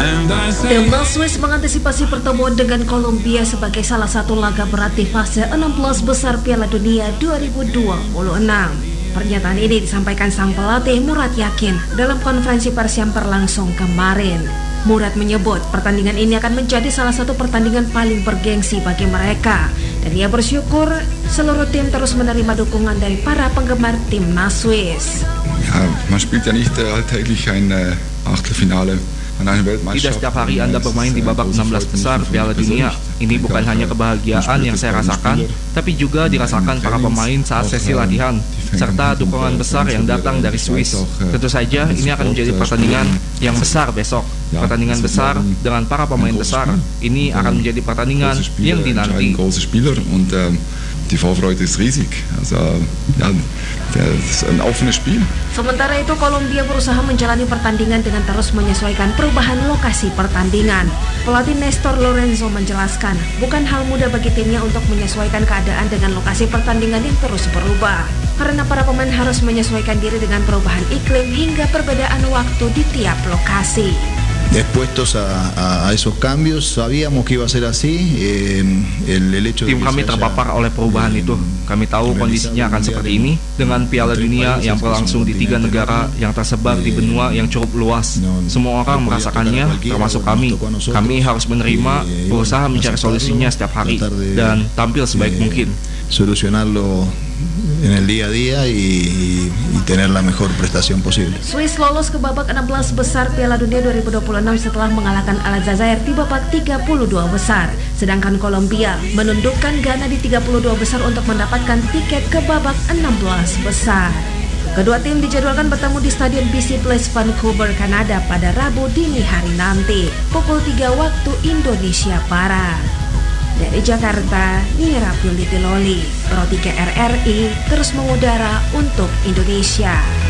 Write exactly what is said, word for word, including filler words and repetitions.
Timnas Swiss mengantisipasi pertemuan dengan Kolombia sebagai salah satu laga berat di fase enam belas besar Piala Dunia dua ribu dua puluh enam. Pernyataan ini disampaikan sang pelatih Murad Yakin dalam konferensi pers yang berlangsung kemarin. Murad menyebut pertandingan ini akan menjadi salah satu pertandingan paling bergengsi bagi mereka, dan ia bersyukur seluruh tim terus menerima dukungan dari para penggemar Timnas Swiss. Ja, man spielt ja nicht äh, alltäglich ein äh, Achtelfinale. Tidak setiap hari Anda bermain di babak enam belas besar Piala Dunia. Ini bukan hanya kebahagiaan yang saya rasakan, tapi juga dirasakan para pemain saat sesi latihan, serta dukungan besar yang datang dari Swiss. Tentu saja ini akan menjadi pertandingan yang besar besok. Pertandingan besar dengan para pemain besar. Ini akan menjadi pertandingan yang dinanti. Die Vorfreude ist riesig. Also, ja, das ist ein offenes Spiel. Sementara itu, Kolombia berusaha menjalani pertandingan dengan terus menyesuaikan perubahan lokasi pertandingan. Pelatih Nestor Lorenzo menjelaskan, bukan hal mudah bagi timnya untuk menyesuaikan keadaan dengan lokasi pertandingan yang terus berubah. Karena para pemain harus menyesuaikan diri dengan perubahan iklim hingga perbedaan waktu di tiap lokasi. Expuestos a, a, a esos cambios, sabíamos que iba a ser así. Eh, el, el hecho Tim kami terpapar oleh perubahan itu. Kami tahu kondisinya akan seperti ini dengan Piala Dunia yang berlangsung di tiga negara yang tersebar di benua yang cukup luas. Semua orang merasakannya, termasuk kami. Kami harus menerima, berusaha mencari solusinya setiap hari dan tampil sebaik mungkin. Solucionarlo en el día a día y, y tener la mejor prestación posible. Swiss lolos ke babak enam belas besar Piala Dunia dua ribu dua puluh enam setelah mengalahkan Aljazair di babak tiga puluh dua besar. Sedangkan Kolombia menundukkan Ghana di tiga puluh dua besar untuk mendapatkan tiket ke babak enam belas besar. Kedua tim dijadwalkan bertemu di Stadion B C Place Vancouver, Kanada pada Rabu dini hari nanti, pukul tiga waktu Indonesia Barat. Dari Jakarta, Nira Puliti Loli, Pro tiga R R I terus mengudara untuk Indonesia.